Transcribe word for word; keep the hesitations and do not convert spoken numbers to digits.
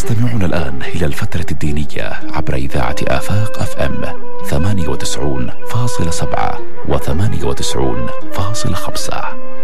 تستمعون الآن إلى الفترة الدينية عبر إذاعة آفاق أف أم ثمانية وتسعون فاصلة سبعة وثمانية وتسعون فاصلة خمسة.